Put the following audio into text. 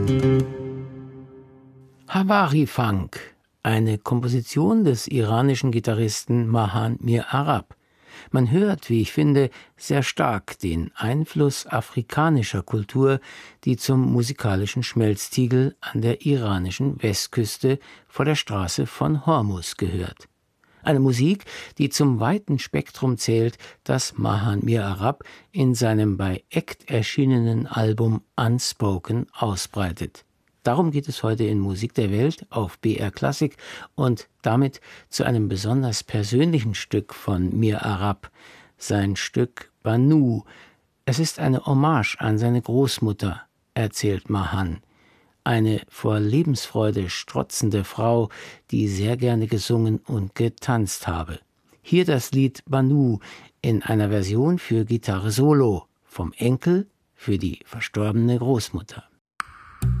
Havari Funk, eine Komposition des iranischen Gitarristen Mahan Mir Arab. Man hört, wie ich finde, sehr stark den Einfluss afrikanischer Kultur, die zum musikalischen Schmelztiegel an der iranischen Westküste vor der Straße von Hormuz gehört. Eine Musik, die zum weiten Spektrum zählt, das Mahan Mir Arab in seinem bei ACT erschienenen Album Unspoken ausbreitet. Darum geht es heute in Musik der Welt auf BR Klassik und damit zu einem besonders persönlichen Stück von Mir Arab, sein Stück Banu. Es ist eine Hommage an seine Großmutter, erzählt Mahan. Eine vor Lebensfreude strotzende Frau, die sehr gerne gesungen und getanzt habe. Hier das Lied Banu in einer Version für Gitarre Solo vom Enkel für die verstorbene Großmutter.